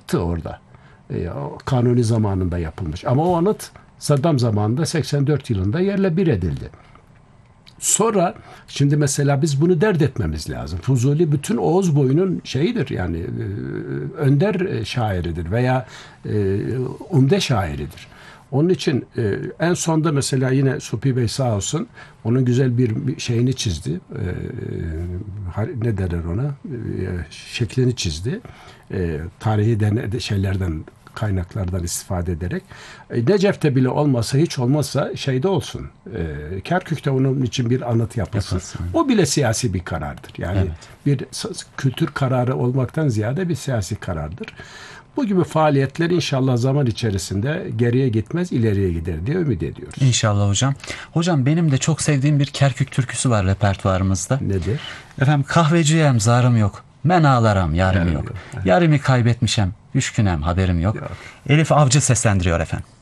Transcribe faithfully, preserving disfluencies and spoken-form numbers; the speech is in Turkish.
anıttı orada. E, Kanuni zamanında yapılmış. Ama o anıt Saddam zamanında seksen dört yılında yerle bir edildi. Sonra şimdi mesela biz bunu dert etmemiz lazım. Fuzuli bütün Oğuz boyunun şeyidir yani e, önder şairidir veya e, umde şairidir. Onun için e, en sonda mesela yine Supi Bey sağ olsun onun güzel bir, bir şeyini çizdi. E, ne derler ona? E, şeklini çizdi. E, tarihi dene, şeylerden kaynaklardan istifade ederek. E, Necef'te bile olmasa hiç olmazsa şeyde olsun. E, Kerkük'te onun için bir anıt yapılsın. Yapılsın. O bile siyasi bir karardır. Yani evet. bir kültür kararı olmaktan ziyade bir siyasi karardır. Bu gibi faaliyetler inşallah zaman içerisinde geriye gitmez, ileriye gider diye ümit ediyoruz. İnşallah hocam. Hocam benim de çok sevdiğim bir Kerkük türküsü var repertuarımızda. Nedir? Efendim kahveciyem zarım yok. Men ağlaram yarım yok. yok. Evet. Yarimi kaybetmişem. Üç günem haberim yok. yok. Elif Avcı seslendiriyor efendim.